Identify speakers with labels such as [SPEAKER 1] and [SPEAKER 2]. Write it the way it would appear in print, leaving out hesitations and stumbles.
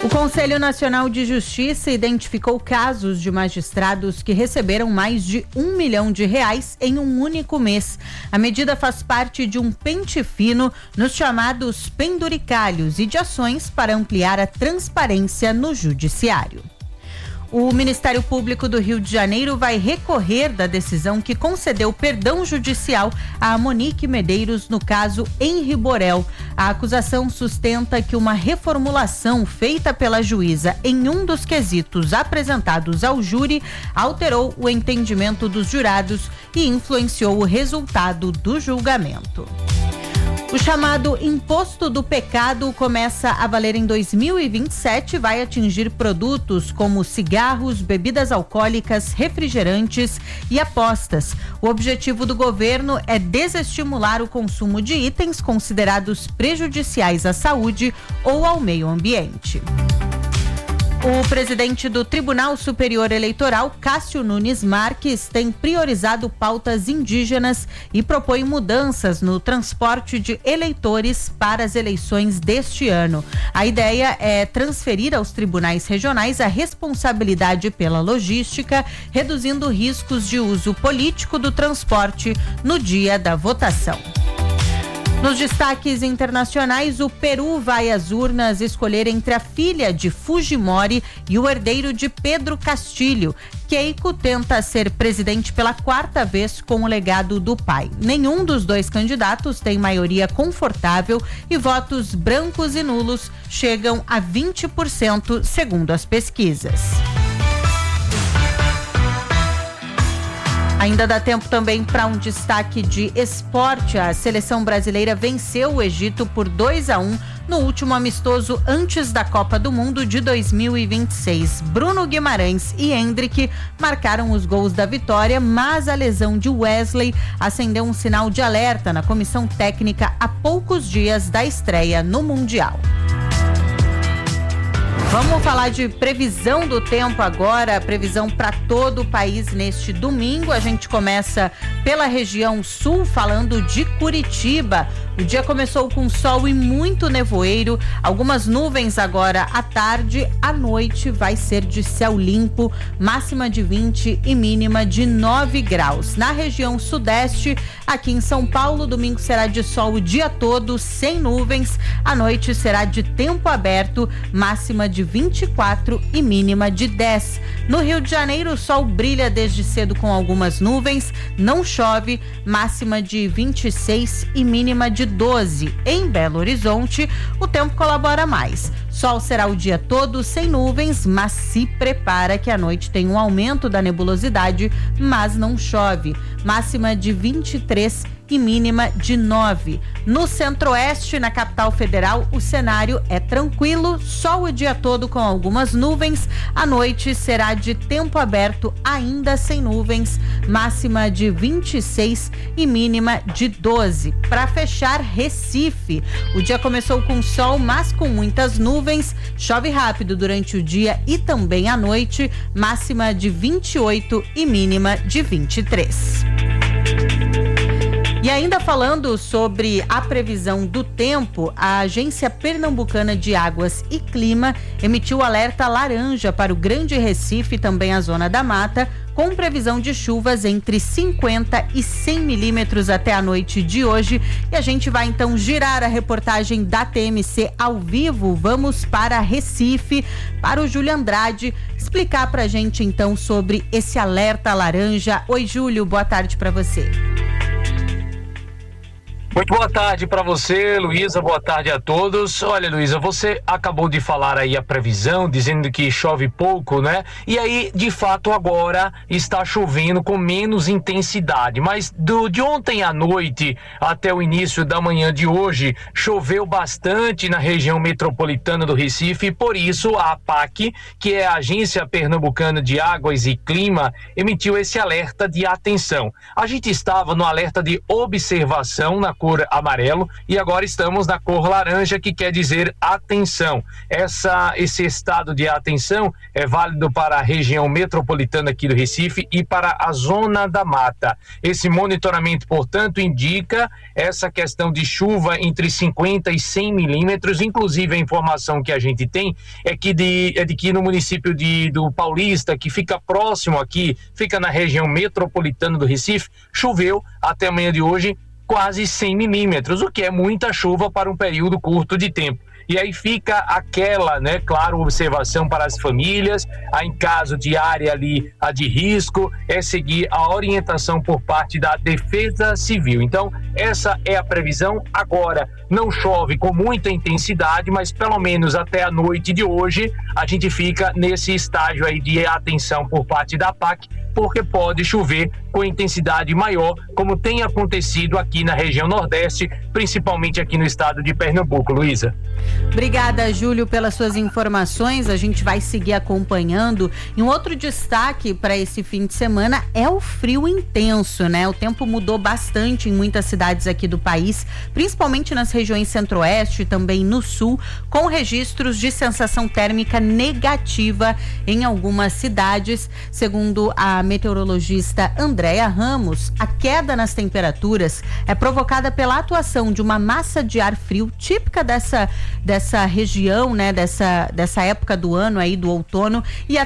[SPEAKER 1] O Conselho Nacional de Justiça identificou casos de magistrados que receberam mais de R$1 milhão em um único mês. A medida faz parte de um pente fino nos chamados penduricalhos e de ações para ampliar a transparência no judiciário. O Ministério Público do Rio de Janeiro vai recorrer da decisão que concedeu perdão judicial a Monique Medeiros no caso Henri Borel. A acusação sustenta que uma reformulação feita pela juíza em um dos quesitos apresentados ao júri alterou o entendimento dos jurados e influenciou o resultado do julgamento. O chamado Imposto do Pecado começa a valer em 2027 e vai atingir produtos como cigarros, bebidas alcoólicas, refrigerantes e apostas. O objetivo do governo é desestimular o consumo de itens considerados prejudiciais à saúde ou ao meio ambiente. O presidente do Tribunal Superior Eleitoral, Cássio Nunes Marques, tem priorizado pautas indígenas e propõe mudanças no transporte de eleitores para as eleições deste ano. A ideia é transferir aos tribunais regionais a responsabilidade pela logística, reduzindo riscos de uso político do transporte no dia da votação. Nos destaques internacionais, o Peru vai às urnas escolher entre a filha de Fujimori e o herdeiro de Pedro Castilho. Keiko tenta ser presidente pela 4ª vez com o legado do pai. Nenhum dos dois candidatos tem maioria confortável e votos brancos e nulos chegam a 20%, segundo as pesquisas. Ainda dá tempo também para um destaque de esporte. A seleção brasileira venceu o Egito por 2-1 no último amistoso antes da Copa do Mundo de 2026. Bruno Guimarães e Endrick marcaram os gols da vitória, mas a lesão de Wesley acendeu um sinal de alerta na comissão técnica a poucos dias da estreia no Mundial. Vamos falar de previsão do tempo agora, previsão para todo o país neste domingo. A gente começa pela região sul, falando de Curitiba. O dia começou com sol e muito nevoeiro, algumas nuvens agora à tarde. À noite vai ser de céu limpo, máxima de 20 e mínima de 9 graus. Na região sudeste, aqui em São Paulo, domingo será de sol o dia todo, sem nuvens. À noite será de tempo aberto, máxima de 24 e mínima de 10. No Rio de Janeiro, o sol brilha desde cedo com algumas nuvens, não chove, máxima de 26 e mínima de 12. Em Belo Horizonte, o tempo colabora mais. Sol será o dia todo sem nuvens, mas se prepara que à noite tem um aumento da nebulosidade, mas não chove. Máxima de 23 e mínima de 9. No centro-oeste, na capital federal, o cenário é tranquilo, sol o dia todo com algumas nuvens. À noite será de tempo aberto, ainda sem nuvens, máxima de 26 e mínima de 12. Para fechar, Recife. O dia começou com sol, mas com muitas nuvens. Chove rápido durante o dia e também à noite, máxima de 28 e mínima de 23. E ainda falando sobre a previsão do tempo, a Agência Pernambucana de Águas e Clima emitiu alerta laranja para o Grande Recife e também a Zona da Mata, com previsão de chuvas entre 50 e 100 milímetros até a noite de hoje. E a gente vai então girar a reportagem da TMC ao vivo. Vamos para Recife, para o Júlio Andrade, explicar pra gente então sobre esse alerta laranja. Oi, Júlio, boa tarde para você.
[SPEAKER 2] Muito boa tarde para você, Luísa, boa tarde a todos. Olha, Luísa, você acabou de falar aí a previsão, dizendo que chove pouco, né? E aí, de fato, agora está chovendo com menos intensidade, mas de ontem à noite até o início da manhã de hoje, choveu bastante na região metropolitana do Recife, e por isso a APAC, que é a Agência Pernambucana de Águas e Clima, emitiu esse alerta de atenção. A gente estava no alerta de observação na cor amarelo, e agora estamos na cor laranja, que quer dizer atenção. Esse estado de atenção é válido para a região metropolitana aqui do Recife e para a zona da mata. Esse monitoramento, portanto, indica essa questão de chuva entre 50 e 100 milímetros. Inclusive, a informação que a gente tem é de que no município do Paulista, que fica próximo aqui, fica na região metropolitana do Recife, choveu até amanhã de hoje quase 100 milímetros, o que é muita chuva para um período curto de tempo. E aí fica aquela, né, claro, observação para as famílias, em caso de área ali de risco, é seguir a orientação por parte da Defesa Civil. Então, essa é a previsão. Agora, não chove com muita intensidade, mas pelo menos até a noite de hoje, a gente fica nesse estágio aí de atenção por parte da APAC, porque pode chover com intensidade maior, como tem acontecido aqui na região Nordeste, principalmente aqui no estado de Pernambuco. Luísa.
[SPEAKER 1] Obrigada, Júlio, pelas suas informações. A gente vai seguir acompanhando. E um outro destaque para esse fim de semana é o frio intenso, né? O tempo mudou bastante em muitas cidades aqui do país, principalmente nas regiões centro-oeste e também no sul, com registros de sensação térmica negativa em algumas cidades. Segundo a meteorologista Andréa Ramos, a queda nas temperaturas é provocada pela atuação de uma massa de ar frio típica dessa região, né, dessa época do ano aí, do outono, e a